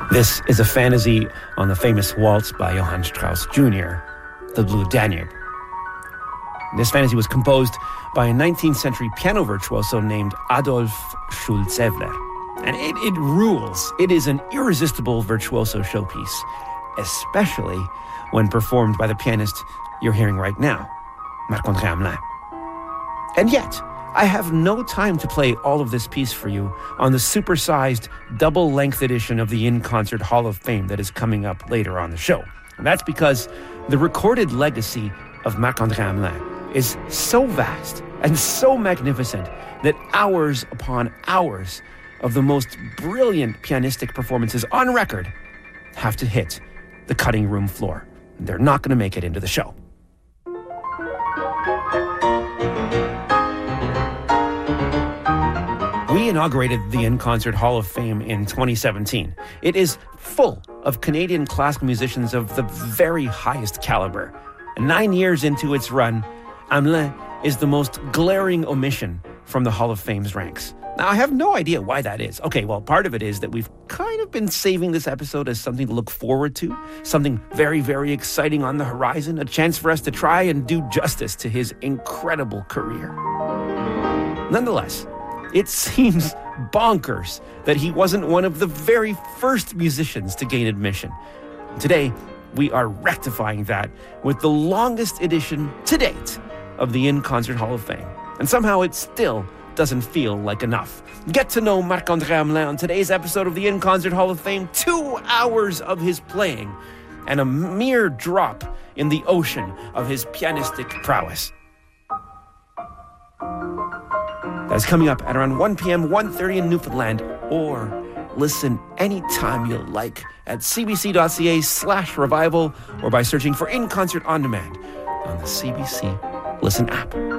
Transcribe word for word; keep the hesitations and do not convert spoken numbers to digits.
This is a fantasy on the famous waltz by Johann Strauss Junior, The Blue Danube. This fantasy was composed by a nineteenth century piano virtuoso named Adolf Schulzevler. And it, it rules. It is an irresistible virtuoso showpiece, especially when performed by the pianist you're hearing right now, Marc-André Hamelin. And yet, I have no time to play all of this piece for you on the supersized, double-length edition of the In Concert Hall of Fame that is coming up later on the show. And that's because the recorded legacy of Marc-André Hamelin is so vast and so magnificent that hours upon hours of the most brilliant pianistic performances on record have to hit the cutting room floor. They're not going to make it into the show. We inaugurated the In Concert Hall of Fame in twenty seventeen. It is full of Canadian classical musicians of the very highest caliber. And nine years into its run, Hamelin is the most glaring omission from the Hall of Fame's ranks. Now, I have no idea why that is. Okay, well, part of it is that we've kind of been saving this episode as something to look forward to, something very, very exciting on the horizon, a chance for us to try and do justice to his incredible career. Nonetheless, it seems bonkers that he wasn't one of the very first musicians to gain admission. Today, we are rectifying that with the longest edition to date of the In Concert Hall of Fame. And somehow it still doesn't feel like enough. Get to know Marc-André Hamelin on today's episode of the In Concert Hall of Fame. Two hours of his playing and a mere drop in the ocean of his pianistic prowess. That's coming up at around one p.m., one thirty in Newfoundland, or listen anytime you like at cbc.ca slash revival or by searching for In Concert On Demand on the C B C Listen app.